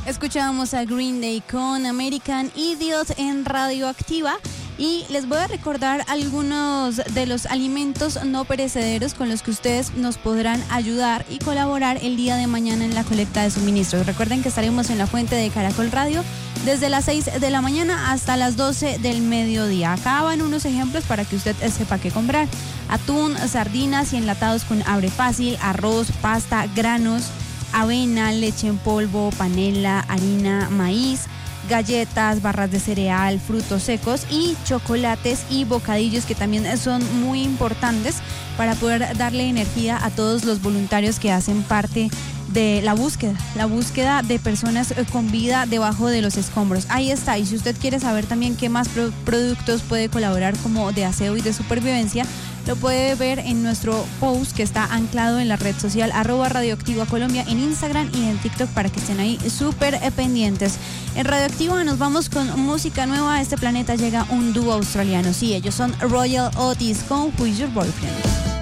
Escuchábamos a Green Day con American Idiot en Radioactiva. Y les voy a recordar algunos de los alimentos no perecederos con los que ustedes nos podrán ayudar y colaborar el día de mañana en la colecta de suministros. Recuerden que estaremos en la fuente de Caracol Radio desde las 6 de la mañana hasta las 12 del mediodía. Acá van unos ejemplos para que usted sepa qué comprar. Atún, sardinas y enlatados con abre fácil, arroz, pasta, granos, avena, leche en polvo, panela, harina, maíz, galletas, barras de cereal, frutos secos y chocolates y bocadillos, que también son muy importantes para poder darle energía a todos los voluntarios que hacen parte de la búsqueda de personas con vida debajo de los escombros. Ahí está. Y si usted quiere saber también qué más productos puede colaborar como de aseo y de supervivencia, lo puede ver en nuestro post que está anclado en la red social @Radioactiva Colombia en Instagram y en TikTok, para que estén ahí súper pendientes. En Radioactiva nos vamos con música nueva. A este planeta llega un dúo australiano. Sí, ellos son Royal Otis con Who Is Your Boyfriend.